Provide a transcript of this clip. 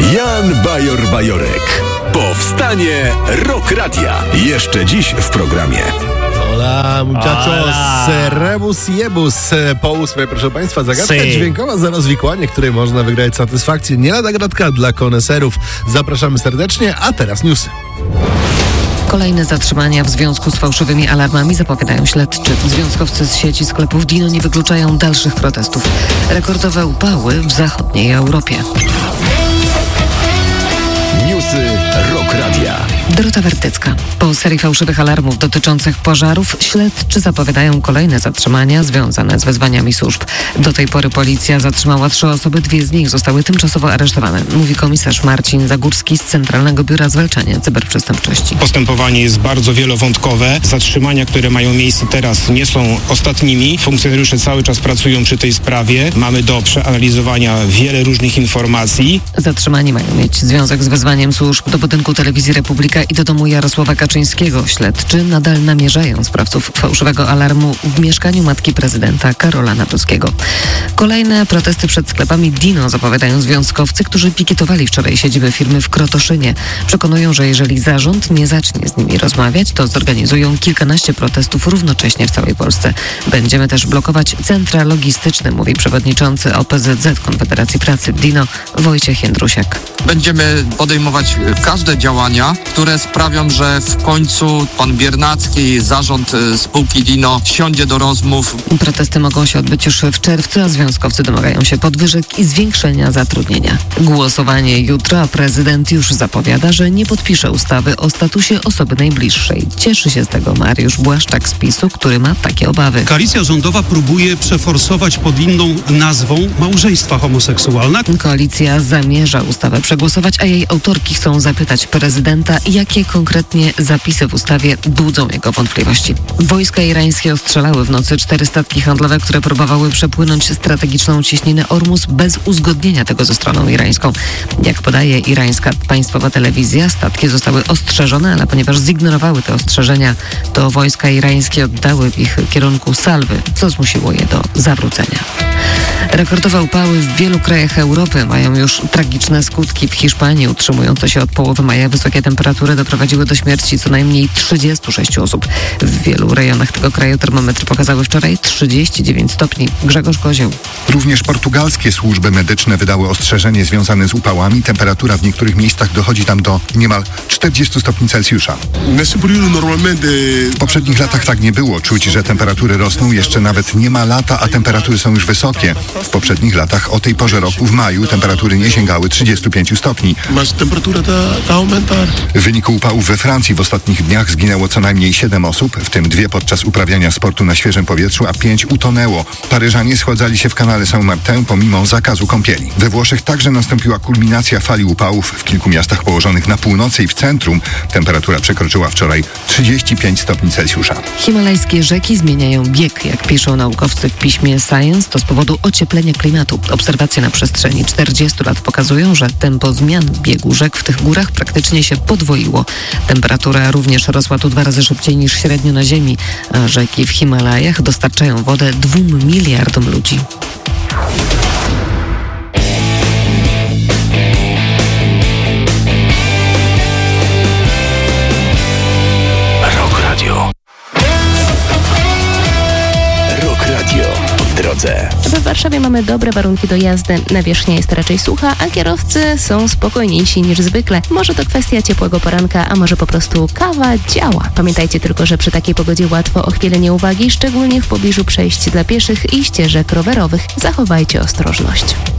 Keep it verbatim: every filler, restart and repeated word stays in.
Jan Bajor-Bajorek. Powstanie Rock Radia. Jeszcze dziś w programie. Hola, muchachos, rebus jebus. Po ósmej, proszę Państwa, zagadka Si. dźwiękowa za rozwikłanie, której można wygrać satysfakcję. Nie lada gratka dla koneserów. Zapraszamy serdecznie, a teraz newsy. Kolejne zatrzymania w związku z fałszywymi alarmami zapowiadają śledczy. Związkowcy z sieci sklepów Dino nie wykluczają dalszych protestów. Rekordowe upały w zachodniej Europie. Newsy Rock Radia. Dorota Wertycka. Po serii fałszywych alarmów dotyczących pożarów śledczy zapowiadają kolejne zatrzymania związane z wezwaniami służb. Do tej pory policja zatrzymała trzy osoby, dwie z nich zostały tymczasowo aresztowane, mówi komisarz Marcin Zagórski z Centralnego Biura Zwalczania Cyberprzestępczości. Postępowanie jest bardzo wielowątkowe. Zatrzymania, które mają miejsce teraz, nie są ostatnimi. Funkcjonariusze cały czas pracują przy tej sprawie. Mamy do przeanalizowania wiele różnych informacji. Zatrzymani mają mieć związek z wezwaniem służb do budynku Telewizji Republika i do domu Jarosława Kaczyńskiego. Śledczy nadal namierzają sprawców fałszywego alarmu w mieszkaniu matki prezydenta Karola Nawrockiego. Kolejne protesty przed sklepami Dino zapowiadają związkowcy, którzy pikietowali wczoraj siedzibę firmy w Krotoszynie. Przekonują, że jeżeli zarząd nie zacznie z nimi rozmawiać, to zorganizują kilkanaście protestów równocześnie w całej Polsce. Będziemy też blokować centra logistyczne, mówi przewodniczący O P Z Z Konfederacji Pracy Dino Wojciech Jędrusiak. Będziemy podejmować każde działania, które sprawią, że w końcu pan Biernacki, zarząd spółki Dino siądzie do rozmów. Protesty mogą się odbyć już w czerwcu, a związkowcy domagają się podwyżek i zwiększenia zatrudnienia. Głosowanie jutro, a prezydent już zapowiada, że nie podpisze ustawy o statusie osoby najbliższej. Cieszy się z tego Mariusz Błaszczak z PiSu, który ma takie obawy. Koalicja rządowa próbuje przeforsować pod inną nazwą małżeństwa homoseksualne. Koalicja zamierza ustawę przegłosować, a jej autorki chcą zapytać prezydenta, jakie konkretnie zapisy w ustawie budzą jego wątpliwości. Wojska irańskie ostrzelały w nocy cztery statki handlowe, które próbowały przepłynąć strategiczną cieśninę Ormus bez uzgodnienia tego ze stroną irańską. Jak podaje irańska państwowa telewizja, statki zostały ostrzeżone, ale ponieważ zignorowały te ostrzeżenia, to wojska irańskie oddały w ich kierunku salwy, co zmusiło je do zawrócenia. Rekordowe upały w wielu krajach Europy mają już tragiczne skutki. W Hiszpanii utrzymujące się od połowy maja wysokie temperatury doprowadziły do śmierci co najmniej trzydziestu sześciu osób. W wielu rejonach tego kraju termometry pokazały wczoraj trzydzieści dziewięć stopni. Grzegorz Kozioł. Również portugalskie służby medyczne wydały ostrzeżenie związane z upałami. Temperatura w niektórych miejscach dochodzi tam do niemal czterdziestu stopni Celsjusza. W poprzednich latach tak nie było. Czuć, że temperatury rosną. Jeszcze nawet nie ma lata, a temperatury są już wysokie. W poprzednich latach o tej porze roku w maju temperatury nie sięgały trzydziestu pięciu stopni. W wyniku upałów we Francji w ostatnich dniach zginęło co najmniej siedem osób, w tym dwie podczas uprawiania sportu na świeżym powietrzu, a pięć utonęło. Paryżanie schładzali się w kanale Saint-Martin pomimo zakazu kąpieli. We Włoszech także nastąpiła kulminacja fali upałów. W kilku miastach położonych na północy i w centrum temperatura przekroczyła wczoraj trzydzieści pięć stopni Celsjusza. Himalajskie rzeki zmieniają bieg, jak piszą naukowcy w piśmie Science, to z powodu ocieplenia klimatu. Obserwacje na przestrzeni czterdziestu lat pokazują, że tempo zmian biegu rzek w tych górach praktycznie się podwoiło. Temperatura również rosła tu dwa razy szybciej niż średnio na Ziemi, a rzeki w Himalajach dostarczają wodę dwóm miliardom ludzi. Rock Radio. Rock Radio w drodze. W Warszawie mamy dobre warunki do jazdy. Nawierzchnia jest raczej sucha, a kierowcy są spokojniejsi niż zwykle. Może to kwestia ciepłego poranka, a może po prostu kawa działa. Pamiętajcie tylko, że przy takiej pogodzie łatwo o chwilę uwagi, szczególnie w pobliżu przejść dla pieszych i ścieżek rowerowych. Zachowajcie ostrożność.